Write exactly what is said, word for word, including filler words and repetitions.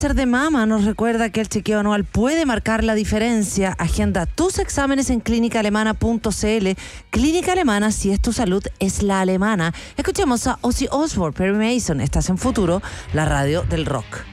Cáncer de mama nos recuerda que el chequeo anual puede marcar la diferencia. Agenda tus exámenes en clínica alemana punto c l. Clínica Alemana, si es tu salud, es la alemana. Escuchemos a Ozzy Osbourne, Perry Mason. Estás en Futuro, la radio del rock.